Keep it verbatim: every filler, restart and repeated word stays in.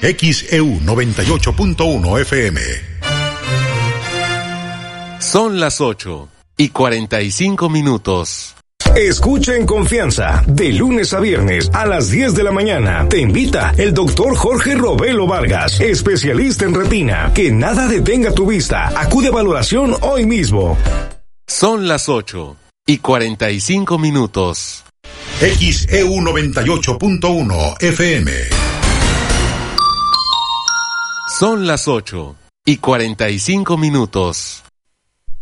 X E U noventa y ocho punto uno F M. Son las ocho y cuarenta y cinco minutos. Escucha en confianza, de lunes a viernes a las diez de la mañana. Te invita el doctor Jorge Robelo Vargas, especialista en retina. Que nada detenga tu vista. Acude a valoración hoy mismo. Son las ocho y cuarenta y cinco minutos. X E U noventa y ocho punto uno F M. Son las ocho y cuarenta y cinco minutos.